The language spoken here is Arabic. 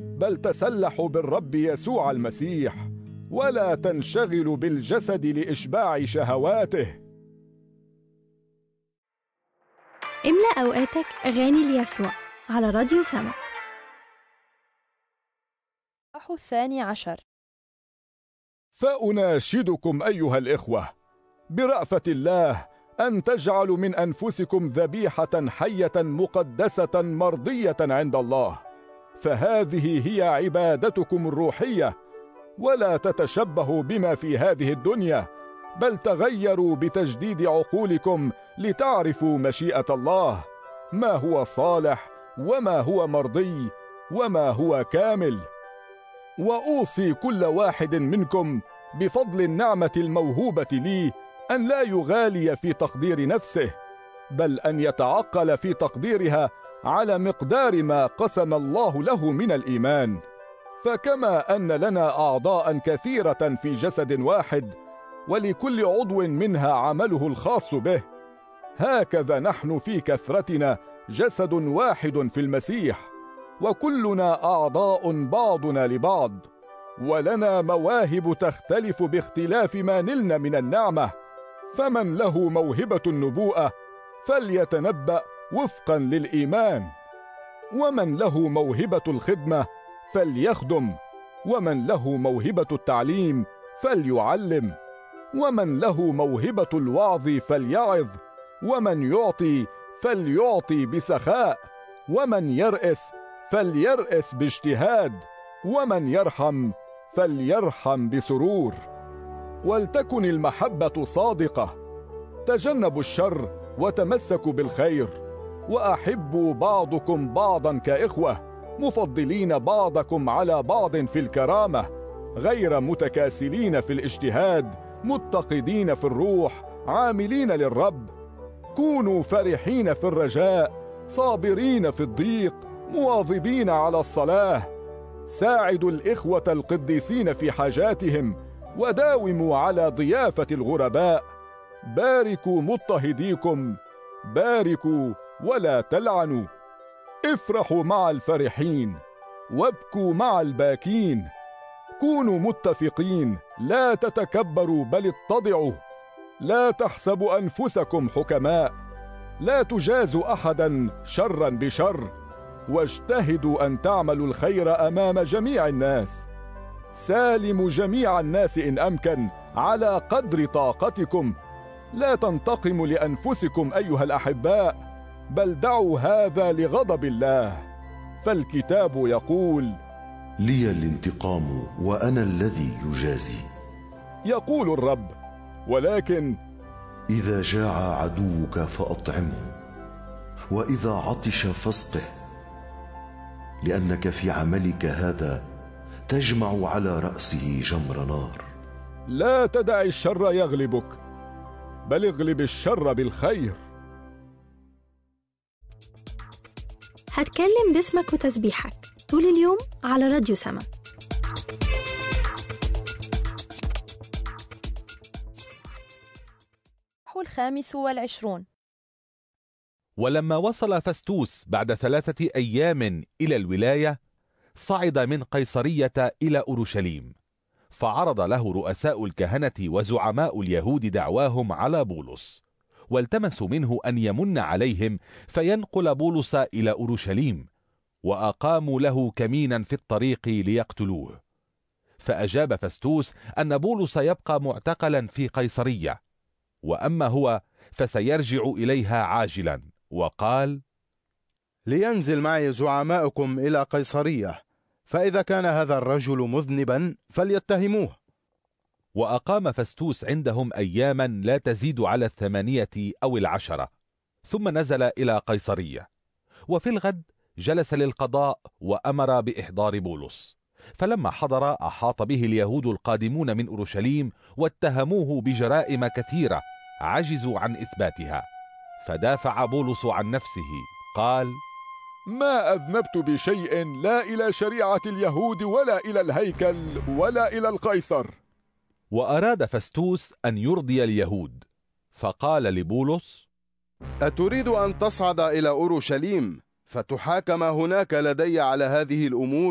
بل تسلحوا بالرب يسوع المسيح، ولا تنشغلوا بالجسد لإشباع شهواته. املأ أوقاتك أغاني ليسوع على راديو سما. الثاني عشر. فأناشدكم أيها الإخوة برأفة الله أن تجعلوا من أنفسكم ذبيحة حية مقدسة مرضية عند الله، فهذه هي عبادتكم الروحية. ولا تتشبهوا بما في هذه الدنيا، بل تغيروا بتجديد عقولكم لتعرفوا مشيئة الله، ما هو صالح وما هو مرضي وما هو كامل. وأوصي كل واحد منكم بفضل النعمة الموهوبة لي أن لا يغالي في تقدير نفسه، بل أن يتعقل في تقديرها على مقدار ما قسم الله له من الإيمان. فكما أن لنا أعضاء كثيرة في جسد واحد، ولكل عضو منها عمله الخاص به، هكذا نحن في كثرتنا جسد واحد في المسيح، وكلنا أعضاء بعضنا لبعض، ولنا مواهب تختلف باختلاف ما نلنا من النعمة. فمن له موهبة النبوءة فليتنبأ وفقا للإيمان، ومن له موهبة الخدمة فليخدم، ومن له موهبة التعليم فليعلم، ومن له موهبة الوعظ فليعظ، ومن يعطي فليعطي بسخاء، ومن يرأس فليرأس باجتهاد، ومن يرحم فليرحم بسرور. ولتكن المحبة صادقة، تجنبوا الشر وتمسكوا بالخير، وأحبوا بعضكم بعضا كإخوة، مفضلين بعضكم على بعض في الكرامة، غير متكاسلين في الاجتهاد، متقدين في الروح، عاملين للرب. كونوا فرحين في الرجاء، صابرين في الضيق، مواظبين على الصلاة. ساعدوا الإخوة القديسين في حاجاتهم، وداوموا على ضيافة الغرباء. باركوا مضطهديكم، باركوا ولا تلعنوا. افرحوا مع الفرحين، وابكوا مع الباكين. كونوا متفقين، لا تتكبروا بل اتضعوا. لا تحسبوا أنفسكم حكماء، لا تجازوا أحدا شرا بشر، واجتهدوا أن تعملوا الخير أمام جميع الناس. سالموا جميع الناس إن أمكن على قدر طاقتكم. لا تنتقموا لأنفسكم أيها الأحباء، بل دعوا هذا لغضب الله، فالكتاب يقول: لي الانتقام وأنا الذي يجازي. يقول الرب. ولكن إذا جاع عدوك فأطعمه، وإذا عطش فاسقه، لأنك في عملك هذا تجمع على رأسه جمر نار. لا تدع الشر يغلبك، بل اغلب الشر بالخير. هتكلم باسمك وتسبيحك طول اليوم على راديو سما. الخامس والعشرون. ولما وصل فستوس بعد 3 أيام إلى الولاية، صعد من قيصرية إلى أورشليم، فعرض له رؤساء الكهنة وزعماء اليهود دعواهم على بولس، والتمسوا منه أن يمن عليهم فينقل بولس إلى أورشليم، وأقاموا له كمينا في الطريق ليقتلوه. فأجاب فستوس أن بولس يبقى معتقلا في قيصرية، وأما هو فسيرجع إليها عاجلا، وقال: لينزل معي زعماؤكم إلى قيصرية، فإذا كان هذا الرجل مذنبا فليتهموه. وأقام فستوس عندهم أياما لا تزيد على 8 أو 10، ثم نزل إلى قيصرية. وفي الغد جلس للقضاء وأمر بإحضار بولس، فلما حضر أحاط به اليهود القادمون من أورشليم، واتهموه بجرائم كثيرة عجزوا عن إثباتها. فدافع بولس عن نفسه، قال: ما أذنبت بشيء لا إلى شريعة اليهود ولا إلى الهيكل ولا إلى القيصر. وأراد فستوس أن يرضي اليهود، فقال لبولس: أتريد أن تصعد إلى أورشليم فتحاكم هناك لدي على هذه الأمور؟